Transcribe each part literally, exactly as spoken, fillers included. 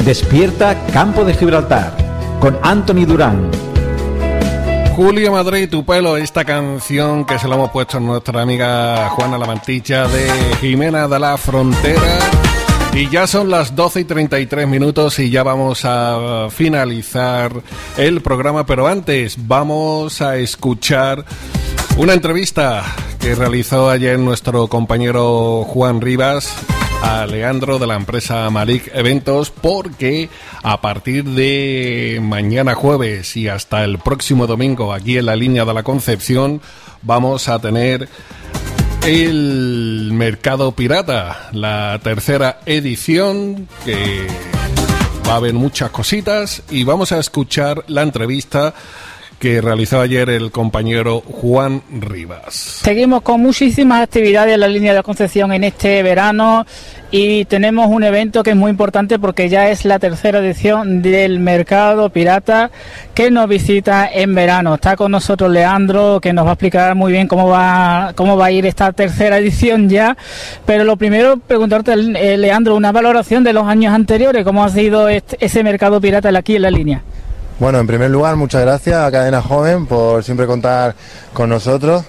Despierta Campo de Gibraltar con Anthony Durán. Julio Madrid, tu pelo, esta canción que se la hemos puesto a nuestra amiga Juana La Mantilla de Jimena de la Frontera. Y ya son las doce y treinta y tres minutos y ya vamos a finalizar el programa, pero antes vamos a escuchar una entrevista que realizó ayer nuestro compañero Juan Rivas a Leandro de la empresa Malik Eventos, porque a partir de mañana jueves y hasta el próximo domingo aquí en la línea de la Concepción vamos a tener el Mercado Pirata, la tercera edición, que va a haber muchas cositas y vamos a escuchar la entrevista que realizó ayer el compañero Juan Rivas. Seguimos con muchísimas actividades en la línea de la Concepción en este verano y tenemos un evento que es muy importante porque ya es la tercera edición del Mercado Pirata que nos visita en verano. Está con nosotros Leandro, que nos va a explicar muy bien cómo va cómo va a ir esta tercera edición ya, pero lo primero preguntarte, eh, Leandro, una valoración de los años anteriores, cómo ha sido este, ese Mercado Pirata aquí en la línea. Bueno, en primer lugar, muchas gracias a Cadena Joven por siempre contar con nosotros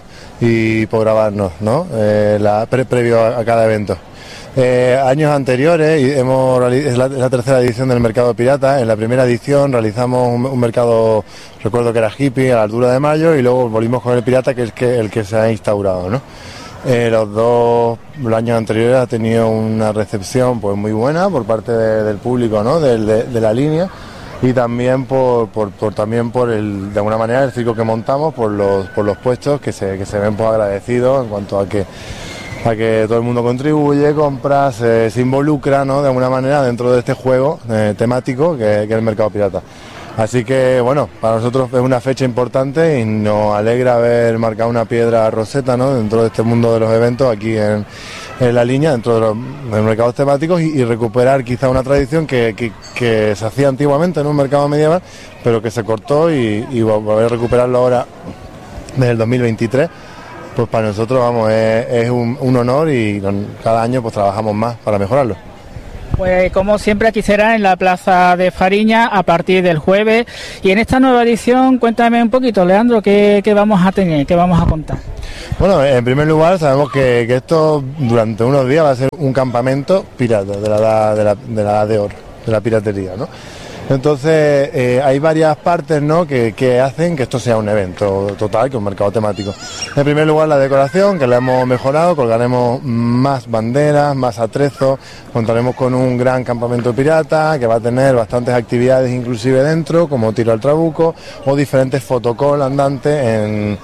y por grabarnos, ¿no? Eh, la, pre, previo a, a cada evento. Eh, años anteriores, y hemos, es la, la tercera edición del Mercado Pirata. En la primera edición realizamos un, un mercado, recuerdo que era hippie, a la altura de mayo, y luego volvimos con el Pirata, que es que, el que se ha instaurado, ¿no? Eh, los dos los años anteriores ha tenido una recepción pues muy buena por parte de, del público, ¿no? De, de, de la línea. Y también por, por, por también por el, de alguna manera, el circo que montamos, por los por los puestos que se que se ven pues agradecidos en cuanto a que a que todo el mundo contribuye, compra, se, se involucra, ¿no? De alguna manera dentro de este juego eh, temático que, que es el Mercado Pirata. Así que bueno, para nosotros es una fecha importante y nos alegra haber marcado una piedra roseta, ¿no? Dentro de este mundo de los eventos aquí en, en la línea, dentro de los, de los mercados temáticos y, y recuperar quizá una tradición que, que, que se hacía antiguamente en un mercado medieval, pero que se cortó y, y volver a recuperarlo ahora desde el dos mil veintitrés, pues para nosotros vamos es, es un, un honor y cada año pues trabajamos más para mejorarlo. Pues como siempre aquí será en la Plaza de Fariña a partir del jueves. Y en esta nueva edición, cuéntame un poquito, Leandro, ¿qué, qué vamos a tener, qué vamos a contar? Bueno, en primer lugar sabemos que, que esto durante unos días va a ser un campamento pirata de la edad de, la, de, la edad de oro, de la piratería, ¿no? Entonces eh, hay varias partes, ¿no? que, que hacen que esto sea un evento total, que un mercado temático. En primer lugar la decoración, que la hemos mejorado, colgaremos más banderas, más atrezos, contaremos con un gran campamento pirata que va a tener bastantes actividades inclusive dentro, como tiro al trabuco o diferentes fotocall andantes en,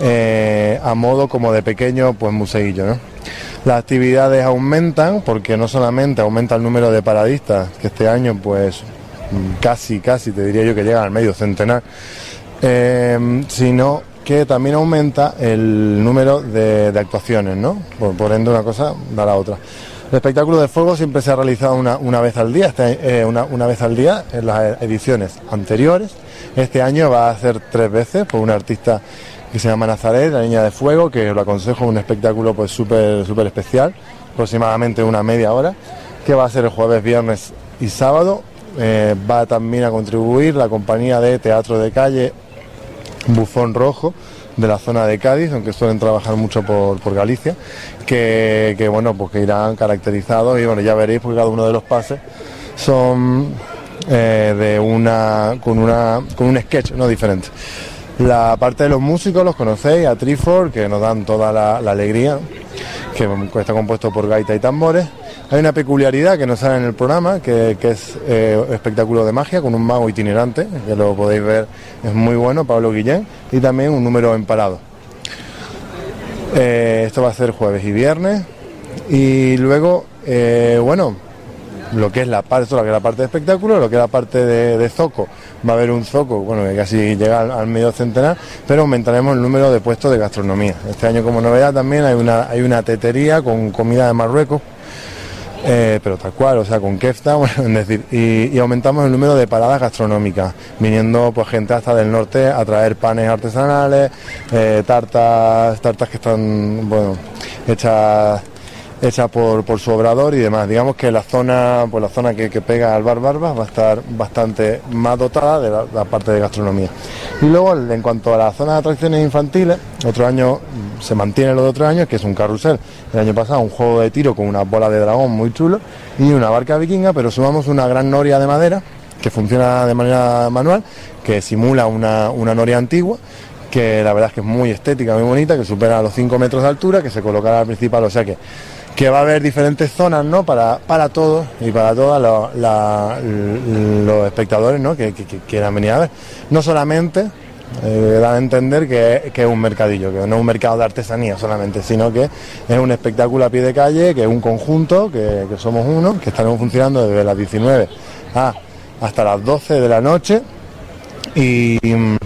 eh, a modo como de pequeño pues museillo, ¿no? Las actividades aumentan porque no solamente aumenta el número de paradistas, que este año pues casi, casi te diría yo que llega al medio centenar, eh, sino que también aumenta el número de, de actuaciones, ¿no? Por, por ende una cosa da la otra. El espectáculo de fuego siempre se ha realizado una, una vez al día, este, eh, una, una vez al día en las ediciones anteriores. Este año va a ser tres veces por una artista que se llama Nazaret, la Niña de Fuego, que os lo aconsejo, un espectáculo pues súper súper especial, aproximadamente una media hora, que va a ser el jueves, viernes y sábado. Eh, va también a contribuir la compañía de teatro de calle Bufón Rojo de la zona de Cádiz, aunque suelen trabajar mucho por, por Galicia, que, que bueno, pues que irán caracterizados y bueno, ya veréis porque cada uno de los pases son eh, de una con una con un sketch no diferente. La parte de los músicos los conocéis, a Trifor, que nos dan toda la, la alegría, que está compuesto por gaita y tambores. Hay una peculiaridad que no sale en el programa, que, que es eh, espectáculo de magia con un mago itinerante, que lo podéis ver, es muy bueno, Pablo Guillén, y también un número emparado. Eh, esto va a ser jueves y viernes, y luego, eh, bueno, lo que es la parte, lo que es la parte de espectáculo, lo que es la parte de, de zoco, va a haber un zoco, bueno, que casi llega al, al medio centenar, pero aumentaremos el número de puestos de gastronomía. Este año como novedad también hay una, hay una tetería con comida de Marruecos, Eh, pero tal cual, o sea, con kefta, bueno, es decir, y, y aumentamos el número de paradas gastronómicas, viniendo pues gente hasta del norte a traer panes artesanales, eh, tartas, tartas que están, bueno, hechas hecha por, por su obrador y demás. Digamos que la zona, pues la zona que, que pega al Bar Barbas va a estar bastante más dotada de la, la parte de gastronomía. Y luego, en cuanto a la zona de atracciones infantiles, otro año se mantiene lo de otro año, que es un carrusel. El año pasado un juego de tiro con una bola de dragón muy chulo y una barca vikinga, pero sumamos una gran noria de madera que funciona de manera manual, que simula una, una noria antigua, que la verdad es que es muy estética, muy bonita, que supera los cinco metros de altura, que se colocará al principal, o sea que, que va a haber diferentes zonas, ¿no?, para, para todos y para todos los, la, los espectadores, ¿no?, que, que, que quieran venir a ver. No solamente eh, dan a entender que, que es un mercadillo, que no es un mercado de artesanía solamente, sino que es un espectáculo a pie de calle, que es un conjunto, que, que somos uno, que estaremos funcionando desde las diecinueve a hasta las doce de la noche y,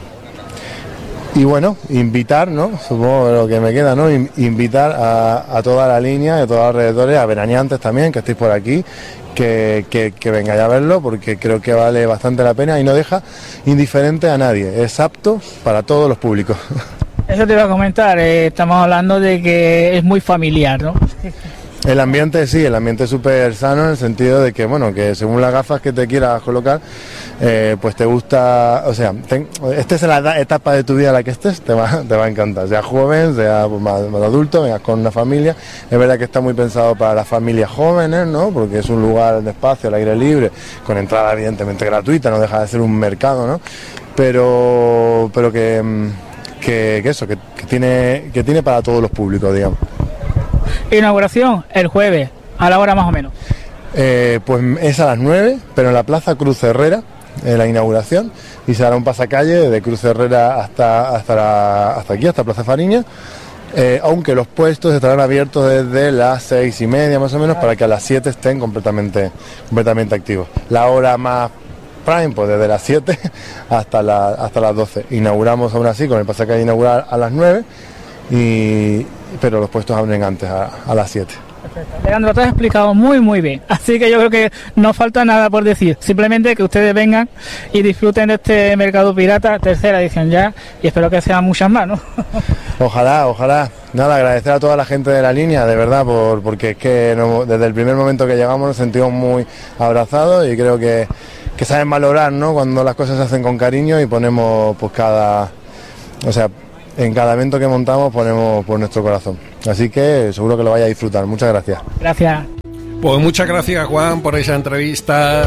y bueno, invitar, ¿no?, supongo lo que me queda, ¿no?, invitar a, a toda la línea, a todos los alrededores, a veraneantes también, que estéis por aquí, que, que, que vengáis a verlo, porque creo que vale bastante la pena y no deja indiferente a nadie, es apto para todos los públicos. Eso te iba a comentar, eh, estamos hablando de que es muy familiar, ¿no? El ambiente sí, el ambiente es súper sano en el sentido de que, bueno, que según las gafas que te quieras colocar, eh, pues te gusta, o sea, ten, estés en la etapa de tu vida en la que estés, te va, te va a encantar, sea joven, sea pues, más, más adulto, vengas con una familia. Es verdad que está muy pensado para las familias jóvenes, ¿no?, porque es un lugar de espacio, al aire libre, con entrada evidentemente gratuita, no deja de ser un mercado, ¿no?, pero, pero que, que, que eso, que, que, tiene, que tiene para todos los públicos, digamos. Inauguración el jueves, a la hora más o menos. Eh, pues es a las nueve, pero en la Plaza Cruz Herrera, en la inauguración, y se hará un pasacalle de Cruz Herrera hasta, hasta, la, hasta aquí, hasta Plaza Fariña, eh, aunque los puestos estarán abiertos desde las seis y media más o menos, para que a las siete estén completamente, completamente activos. La hora más prime, pues desde las siete hasta, la, hasta las doce. Inauguramos aún así con el pasacalle inaugural a las nueve, y pero los puestos abren antes, a, a las siete. Perfecto. Leandro, te has explicado muy muy bien, así que yo creo que no falta nada por decir, simplemente que ustedes vengan y disfruten de este Mercado Pirata, tercera edición ya, y espero que sean muchas más, ¿no? Ojalá, ojalá. Nada, agradecer a toda la gente de la línea, de verdad, por, porque es que no, desde el primer momento que llegamos nos sentimos muy abrazados y creo que, que saben valorar, ¿no?, cuando las cosas se hacen con cariño y ponemos pues cada, o sea, en cada evento que montamos ponemos por nuestro corazón. Así que seguro que lo vaya a disfrutar. Muchas gracias. Gracias. Pues muchas gracias, Juan, por esa entrevista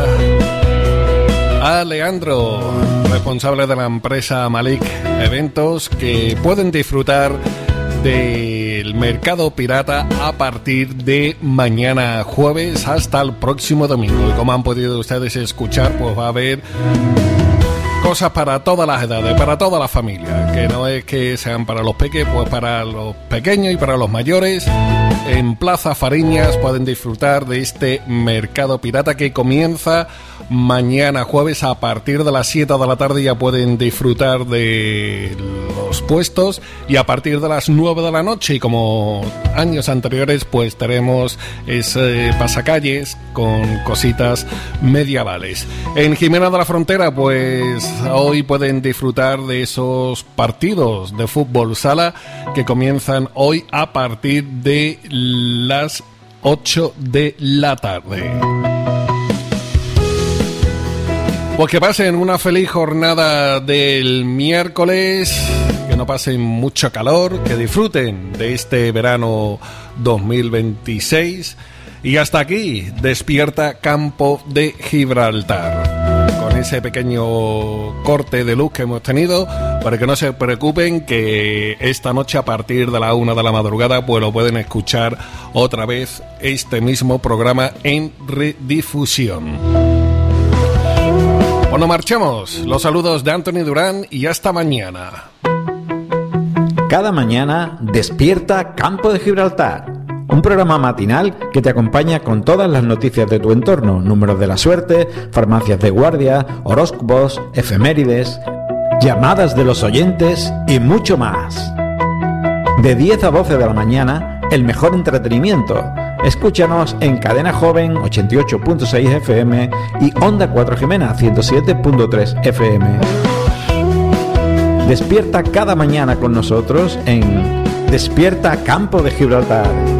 a Leandro, responsable de la empresa Malik Eventos, que pueden disfrutar del Mercado Pirata a partir de mañana jueves hasta el próximo domingo. Y como han podido ustedes escuchar, pues va a haber cosas para todas las edades, para toda la familia, que no es que sean para los peques, pues para los pequeños y para los mayores. En Plaza Fariñas pueden disfrutar de este Mercado Pirata que comienza mañana jueves a partir de las siete de la tarde. Ya pueden disfrutar de los puestos y a partir de las nueve de la noche, y como años anteriores, pues tenemos ese pasacalles con cositas medievales. En Jimena de la Frontera, pues hoy pueden disfrutar de esos partidos de fútbol sala que comienzan hoy a partir de las ocho de la tarde. Pues que pasen una feliz jornada del miércoles, que no pasen mucho calor, que disfruten de este verano dos mil veintiséis. Y hasta aquí, Despierta Campo de Gibraltar. Con ese pequeño corte de luz que hemos tenido, para que no se preocupen, que esta noche a partir de la una de la madrugada pues lo pueden escuchar otra vez este mismo programa en redifusión. Bueno, marchamos. Los saludos de Anthony Durán y hasta mañana. Cada mañana despierta Campo de Gibraltar, un programa matinal que te acompaña con todas las noticias de tu entorno, números de la suerte, farmacias de guardia, horóscopos, efemérides, llamadas de los oyentes y mucho más. De diez a doce de la mañana, el mejor entretenimiento. Escúchanos en Cadena Joven ochenta y ocho punto seis F M y Onda cuatro Jimena ciento siete punto tres F M. Despierta cada mañana con nosotros en Despierta Campo de Gibraltar.